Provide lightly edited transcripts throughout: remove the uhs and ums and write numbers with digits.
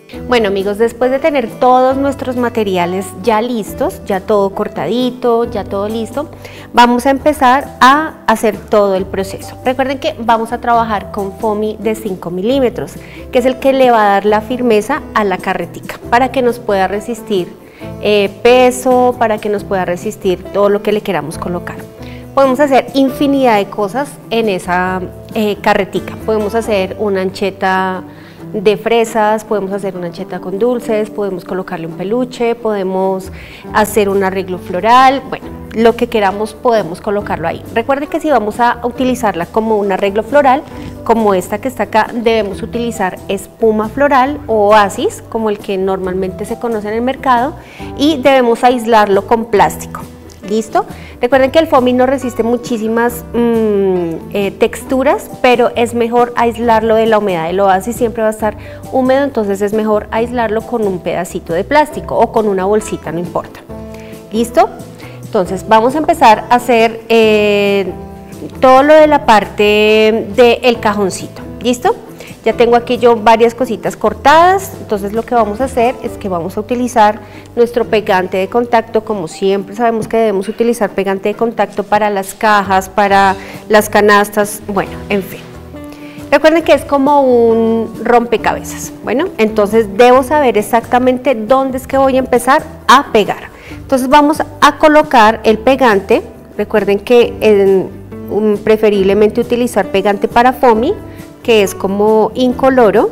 Bueno amigos, después de tener todos nuestros materiales ya listos, ya todo cortadito, ya todo listo, vamos a empezar a hacer todo el proceso. Recuerden que vamos a trabajar con foamy de 5 milímetros, que es el que le va a dar la firmeza a la carretica, para que nos pueda resistir peso, para que nos pueda resistir todo lo que le queramos colocar. Podemos hacer infinidad de cosas en esa carretica. Podemos hacer una ancheta de fresas, podemos hacer una ancheta con dulces, podemos colocarle un peluche, podemos hacer un arreglo floral, bueno, lo que queramos podemos colocarlo ahí. Recuerden que si vamos a utilizarla como un arreglo floral, como esta que está acá, debemos utilizar espuma floral o oasis, como el que normalmente se conoce en el mercado, y debemos aislarlo con plástico. ¿Listo? Recuerden que el foamy no resiste muchísimas texturas, pero es mejor aislarlo de la humedad. El oasis siempre va a estar húmedo, entonces es mejor aislarlo con un pedacito de plástico o con una bolsita, no importa. ¿Listo? Entonces vamos a empezar a hacer todo lo de la parte del cajoncito. ¿Listo? Ya tengo aquí yo varias cositas cortadas, entonces lo que vamos a hacer es que vamos a utilizar nuestro pegante de contacto. Como siempre sabemos que debemos utilizar pegante de contacto para las cajas, para las canastas, bueno, en fin. Recuerden que es como un rompecabezas. Bueno, entonces debo saber exactamente dónde es que voy a empezar a pegar. Entonces vamos a colocar el pegante. Recuerden que preferiblemente utilizar pegante para foamy, que es como incoloro,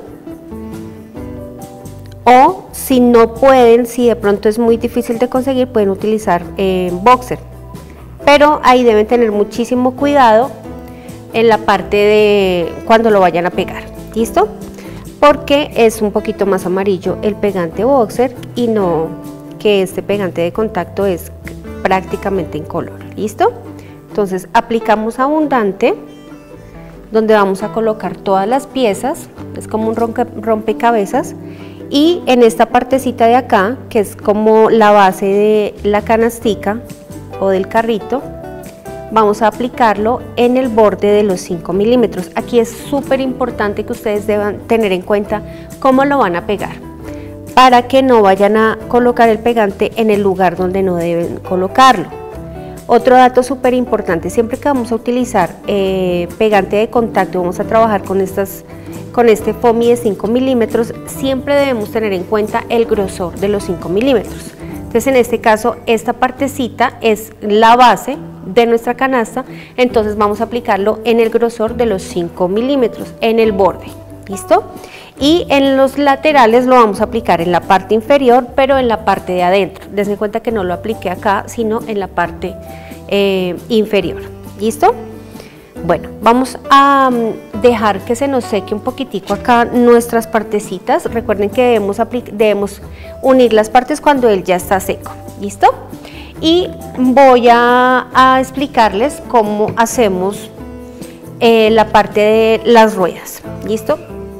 o si no pueden, si de pronto es muy difícil de conseguir, pueden utilizar boxer, pero ahí deben tener muchísimo cuidado en la parte de cuando lo vayan a pegar. ¿Listo? Porque es un poquito más amarillo el pegante boxer y no que este pegante de contacto es prácticamente incoloro. ¿Listo? Entonces aplicamos abundante, donde vamos a colocar todas las piezas, es como un rompecabezas, y en esta partecita de acá, que es como la base de la canastica o del carrito, vamos a aplicarlo en el borde de los 5 milímetros. Aquí es súper importante que ustedes deban tener en cuenta cómo lo van a pegar, para que no vayan a colocar el pegante en el lugar donde no deben colocarlo. Otro dato súper importante, siempre que vamos a utilizar pegante de contacto, vamos a trabajar con este foamy de 5 milímetros, siempre debemos tener en cuenta el grosor de los 5 milímetros. Entonces en este caso esta partecita es la base de nuestra canasta, entonces vamos a aplicarlo en el grosor de los 5 milímetros, en el borde. ¿Listo? Y en los laterales lo vamos a aplicar en la parte inferior, pero en la parte de adentro. Dense cuenta que no lo apliqué acá, sino en la parte inferior. ¿Listo? Bueno, vamos a dejar que se nos seque un poquitico acá nuestras partecitas. Recuerden que debemos unir las partes cuando él ya está seco. ¿Listo? Y voy a explicarles cómo hacemos la parte de las ruedas. ¿Listo?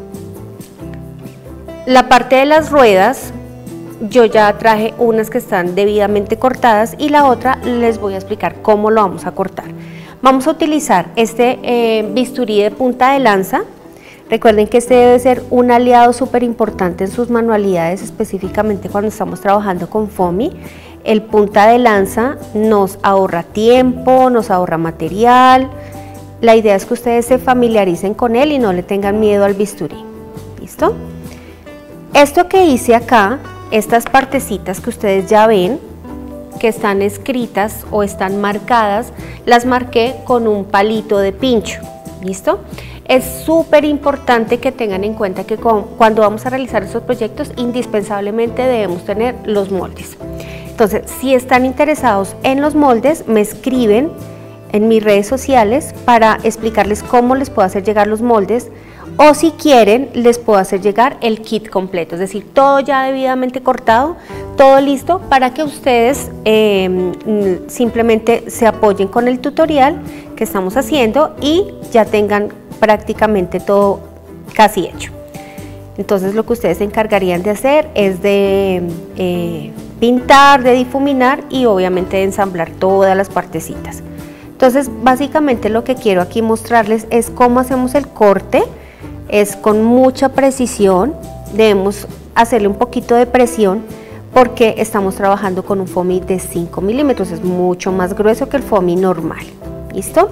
La parte de las ruedas, yo ya traje unas que están debidamente cortadas y la otra les voy a explicar cómo lo vamos a cortar. Vamos a utilizar este bisturí de punta de lanza. Recuerden que este debe ser un aliado súper importante en sus manualidades, específicamente cuando estamos trabajando con foamy. El punta de lanza nos ahorra tiempo, nos ahorra material. La idea es que ustedes se familiaricen con él y no le tengan miedo al bisturí. ¿Listo? Esto que hice acá, estas partecitas que ustedes ya ven, que están escritas o están marcadas, las marqué con un palito de pincho. ¿Listo? Es súper importante que tengan en cuenta que cuando vamos a realizar estos proyectos, indispensablemente debemos tener los moldes. Entonces, si están interesados en los moldes, me escriben en mis redes sociales para explicarles cómo les puedo hacer llegar los moldes, o si quieren les puedo hacer llegar el kit completo, es decir, todo ya debidamente cortado, todo listo para que ustedes simplemente se apoyen con el tutorial que estamos haciendo y ya tengan prácticamente todo casi hecho. Entonces lo que ustedes se encargarían de hacer es de pintar, de difuminar y obviamente de ensamblar todas las partecitas. Entonces básicamente lo que quiero aquí mostrarles es cómo hacemos el corte. Es con mucha precisión, debemos hacerle un poquito de presión porque estamos trabajando con un foamy de 5 milímetros, es mucho más grueso que el foamy normal. ¿Listo?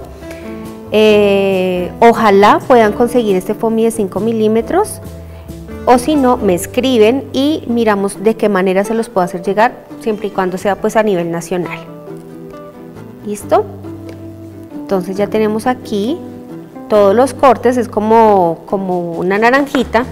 Ojalá puedan conseguir este foamy de 5 milímetros, o si no, me escriben y miramos de qué manera se los puedo hacer llegar, siempre y cuando sea pues a nivel nacional. ¿Listo? Entonces ya tenemos aquí todos los cortes, es como una naranjita.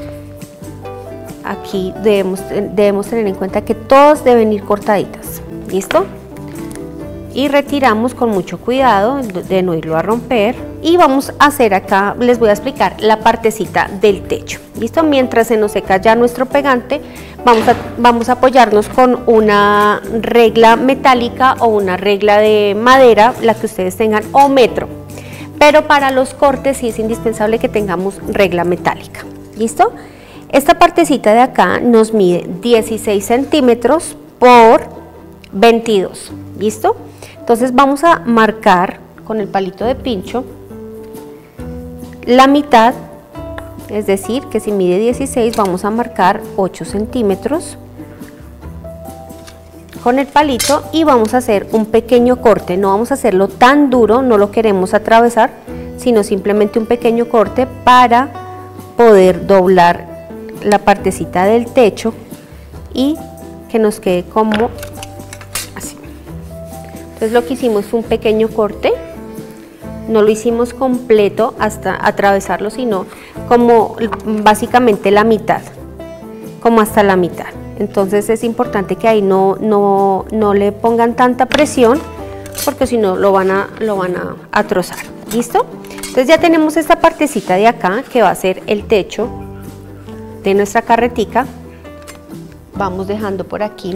Aquí debemos tener en cuenta que todas deben ir cortaditas. ¿Listo? Y retiramos con mucho cuidado de no irlo a romper. Y vamos a hacer acá, les voy a explicar la partecita del techo. ¿Listo? Mientras se nos seca ya nuestro pegante, vamos a apoyarnos con una regla metálica o una regla de madera, la que ustedes tengan, o metro. Pero para los cortes sí es indispensable que tengamos regla metálica. ¿Listo? Esta partecita de acá nos mide 16 centímetros por 22. ¿Listo? Entonces vamos a marcar con el palito de pincho la mitad, es decir, que si mide 16 vamos a marcar 8 centímetros con el palito y vamos a hacer un pequeño corte. No vamos a hacerlo tan duro, no lo queremos atravesar, sino simplemente un pequeño corte para poder doblar la partecita del techo y que nos quede como así. Entonces lo que hicimos fue un pequeño corte, no lo hicimos completo hasta atravesarlo, sino como básicamente la mitad, como hasta la mitad. Entonces es importante que ahí no le pongan tanta presión, porque si no lo van a trozar. ¿Listo? Entonces ya tenemos esta partecita de acá que va a ser el techo de nuestra carretica. Vamos dejando por aquí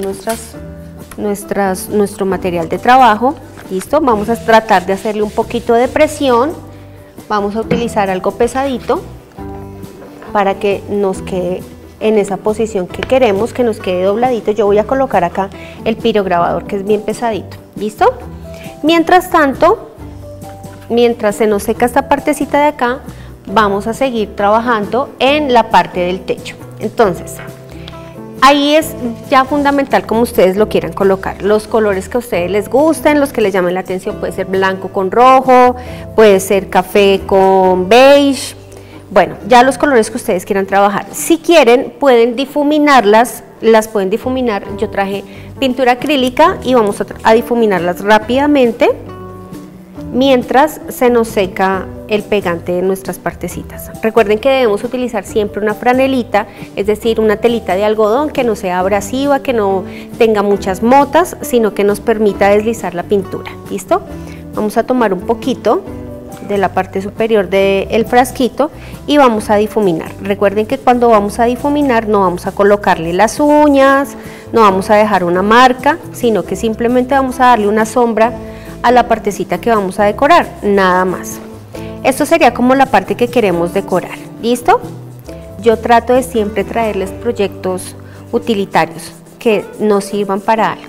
nuestro material de trabajo. Listo, vamos a tratar de hacerle un poquito de presión. Vamos a utilizar algo pesadito para que nos quede en esa posición que queremos, que nos quede dobladito. Yo voy a colocar acá el pirograbador, que es bien pesadito. ¿Listo? Mientras tanto, mientras se nos seca esta partecita de acá, vamos a seguir trabajando en la parte del techo. Entonces, ahí es ya fundamental como ustedes lo quieran colocar, los colores que a ustedes les gusten, los que les llamen la atención. Puede ser blanco con rojo, puede ser café con beige, bueno, ya los colores que ustedes quieran trabajar. Si quieren pueden difuminarlas, las pueden difuminar. Yo traje pintura acrílica y vamos a difuminarlas rápidamente mientras se nos seca el pegante de nuestras partecitas. Recuerden que debemos utilizar siempre una franelita, es decir, una telita de algodón que no sea abrasiva, que no tenga muchas motas, sino que nos permita deslizar la pintura. ¿Listo? Vamos a tomar un poquito de la parte superior del frasquito y vamos a difuminar. Recuerden que cuando vamos a difuminar no vamos a colocarle las uñas, no vamos a dejar una marca, sino que simplemente vamos a darle una sombra a la partecita que vamos a decorar, nada más. Esto sería como la parte que queremos decorar. ¿Listo? Yo trato de siempre traerles proyectos utilitarios que nos sirvan para algo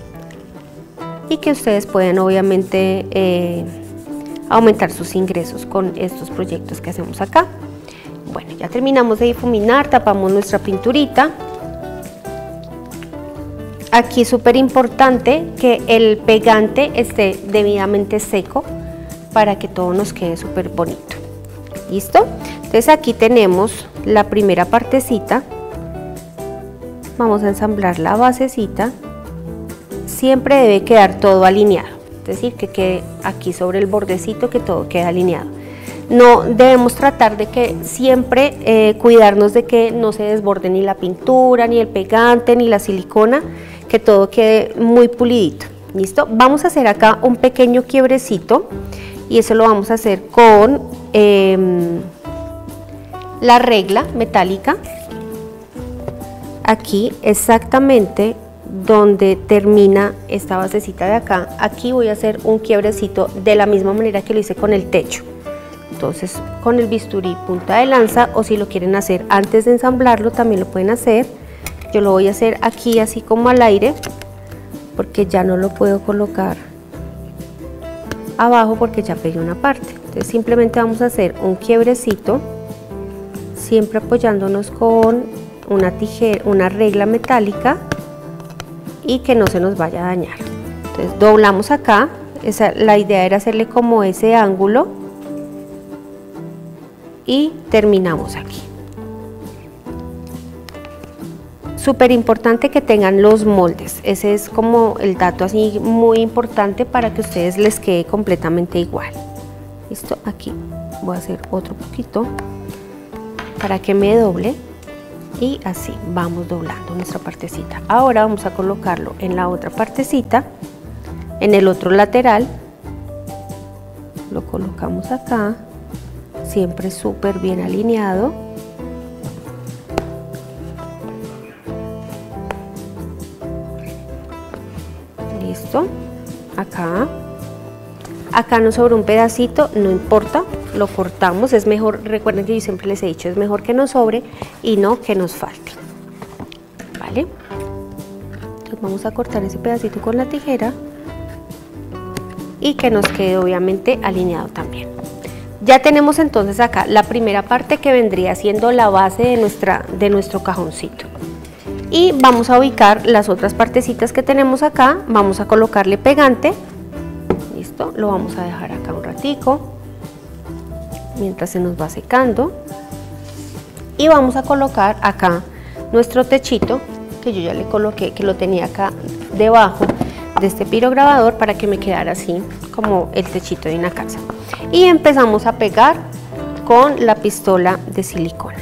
y que ustedes pueden obviamente aumentar sus ingresos con estos proyectos que hacemos acá. Bueno, ya terminamos de difuminar, tapamos nuestra pinturita. Aquí es súper importante que el pegante esté debidamente seco para que todo nos quede súper bonito. ¿Listo? Entonces aquí tenemos la primera partecita. Vamos a ensamblar la basecita. Siempre debe quedar todo alineado, es decir, que quede aquí sobre el bordecito, que todo quede alineado. No debemos tratar de que siempre cuidarnos de que no se desborde ni la pintura, ni el pegante, ni la silicona, que todo quede muy pulidito. ¿Listo? Vamos a hacer acá un pequeño quiebrecito y eso lo vamos a hacer con la regla metálica. Aquí exactamente donde termina esta basecita de acá, aquí voy a hacer un quiebrecito de la misma manera que lo hice con el techo. Entonces con el bisturí punta de lanza, o si lo quieren hacer antes de ensamblarlo también lo pueden hacer. Yo lo voy a hacer aquí así como al aire, porque ya no lo puedo colocar abajo porque ya pegué una parte. Entonces simplemente vamos a hacer un quiebrecito, siempre apoyándonos con una tijera, una regla metálica y que no se nos vaya a dañar. Entonces doblamos acá, la idea era hacerle como ese ángulo y terminamos aquí. Súper importante que tengan los moldes, ese es como el dato así muy importante para que a ustedes les quede completamente igual. Listo, aquí voy a hacer otro poquito para que me doble y así vamos doblando nuestra partecita. Ahora vamos a colocarlo en la otra partecita, en el otro lateral, lo colocamos acá, siempre súper bien alineado. Listo, acá nos sobra un pedacito, no importa, lo cortamos, es mejor, recuerden que yo siempre les he dicho, es mejor que nos sobre y no que nos falte, ¿vale? Entonces vamos a cortar ese pedacito con la tijera y que nos quede obviamente alineado también. Ya tenemos entonces acá la primera parte que vendría siendo la base de nuestro cajoncito. Y vamos a ubicar las otras partecitas que tenemos acá, vamos a colocarle pegante, listo, lo vamos a dejar acá un ratico, mientras se nos va secando, y vamos a colocar acá nuestro techito, que yo ya le coloqué, que lo tenía acá debajo de este pirograbador para que me quedara así, como el techito de una casa. Y empezamos a pegar con la pistola de silicona.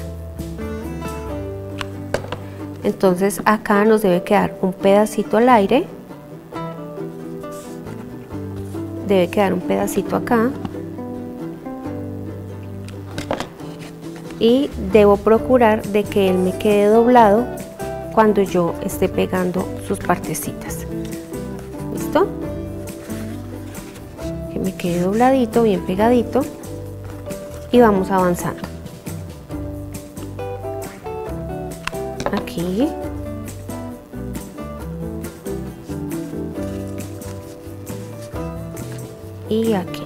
Entonces acá nos debe quedar un pedacito al aire, debe quedar un pedacito acá y debo procurar de que él me quede doblado cuando yo esté pegando sus partecitas. ¿Listo? Que me quede dobladito, bien pegadito, y vamos avanzando. Aquí y aquí.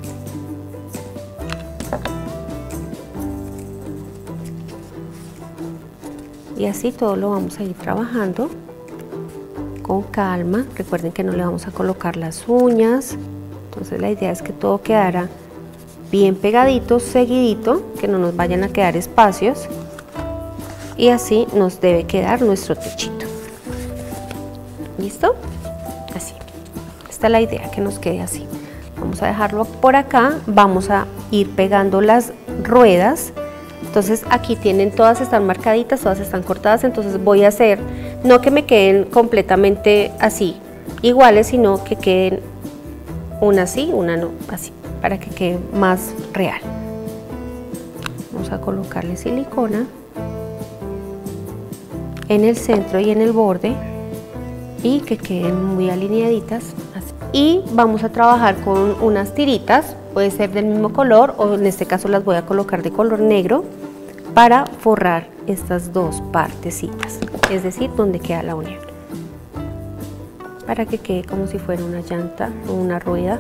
Y así todo lo vamos a ir trabajando con calma. Recuerden que no le vamos a colocar las uñas, entonces la idea es que todo quedara bien pegadito, seguidito, que no nos vayan a quedar espacios. Y así nos debe quedar nuestro techito. ¿Listo? Así. Esta es la idea, que nos quede así. Vamos a dejarlo por acá, vamos a ir pegando las ruedas. Entonces aquí tienen, todas están marcaditas, todas están cortadas, entonces voy a hacer, no que me queden completamente así, iguales, sino que queden una así, una no, así, para que quede más real. Vamos a colocarle silicona en el centro y en el borde y que queden muy alineaditas así. Y vamos a trabajar con unas tiritas, puede ser del mismo color o en este caso las voy a colocar de color negro para forrar estas dos partecitas, es decir, donde queda la unión, para que quede como si fuera una llanta o una rueda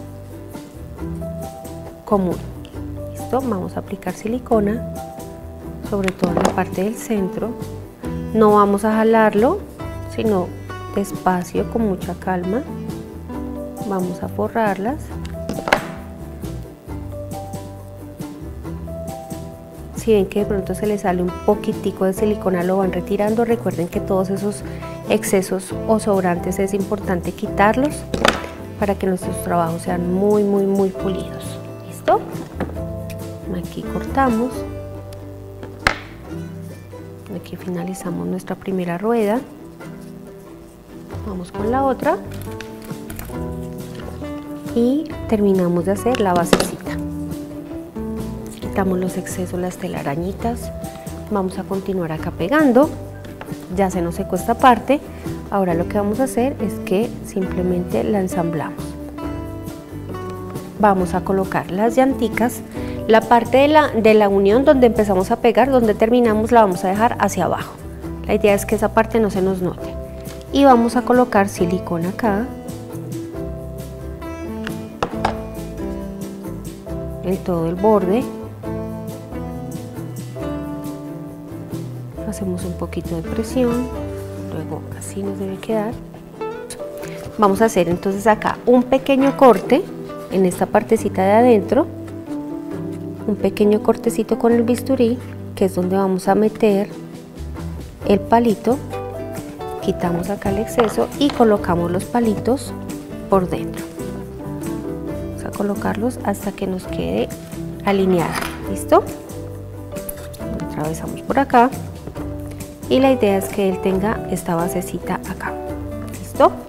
común. Listo, vamos a aplicar silicona sobre todo en la parte del centro. No vamos a jalarlo, sino despacio, con mucha calma. Vamos a forrarlas. Si ven que de pronto se les sale un poquitico de silicona, lo van retirando. Recuerden que todos esos excesos o sobrantes es importante quitarlos para que nuestros trabajos sean muy pulidos. ¿Listo? Aquí cortamos. Aquí finalizamos nuestra primera rueda. Vamos con la otra y terminamos de hacer la basecita. Quitamos los excesos, las telarañitas. Vamos a continuar acá pegando. Ya se nos secó esta parte. Ahora lo que vamos a hacer es que simplemente la ensamblamos. Vamos a colocar las llanticas. La parte de la unión donde empezamos a pegar, donde terminamos, la vamos a dejar hacia abajo. La idea es que esa parte no se nos note. Y vamos a colocar silicona acá, en todo el borde. hacemos un poquito de presión, luego así nos debe quedar. Vamos a hacer entonces acá un pequeño corte en esta partecita de adentro, un pequeño cortecito con el bisturí, que es donde vamos a meter el palito. Quitamos acá el exceso y colocamos los palitos por dentro. Vamos a colocarlos hasta que nos quede alineado. ¿Listo? Atravesamos por acá y la idea es que él tenga esta basecita acá. ¿Listo?